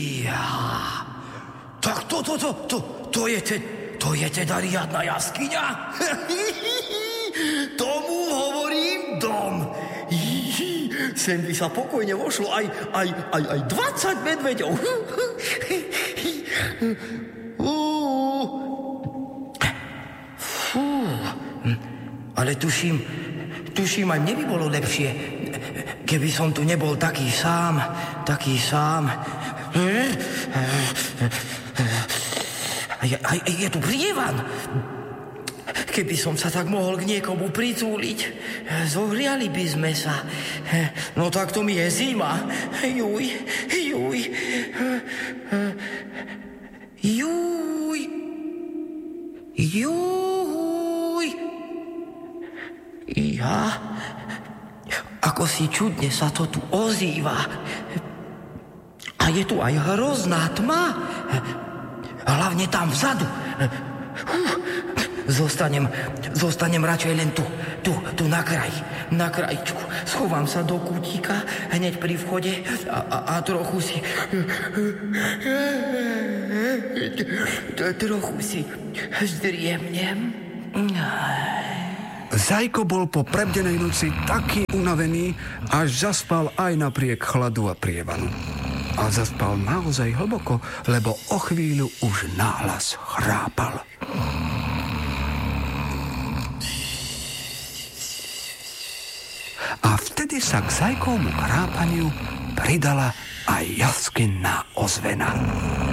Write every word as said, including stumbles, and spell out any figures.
Ja. Tak to, to, to, to, to je, te, to je teda riadna jaskyňa. Tomu hovorím dom. Sem by sa pokojne vošlo aj, aj, aj, aj dvadsať medveďov. Fú, ale tuším, tuším, aj mne by bolo lepšie, keby som tu nebol taký sám, taký sám. Je, je tu prievan. Keby som sa tak mohol k niekomu pritúliť, zohriali by sme sa. No tak to mi je zima. Juj, juj. Juj. Juj. Ja. Ako si čudne sa to tu ozýva. A je tu aj hrozná tma. Hlavne tam vzadu. Zostanem, zostanem radšej len tu, tu, tu na kraji, na krajičku. Schovám sa do kútika hneď pri vchode a, a, a trochu si... Trochu si zdriemnem. Zajko bol po prebdenej noci taký unavený, až zaspal aj napriek chladu a prievanu. A zaspal naozaj hlboko, lebo o chvíľu už nahlas chrápal. A vtedy sa k Zajkovmu chrápaniu pridala aj jaskinná ozvena.